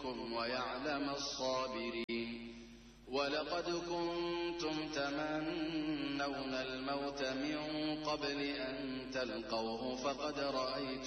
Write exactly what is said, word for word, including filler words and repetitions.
منكم ويعلم الصابرين. ولقد كنتم تمنون الموت من قبل أن تلقوه فقد رأيتم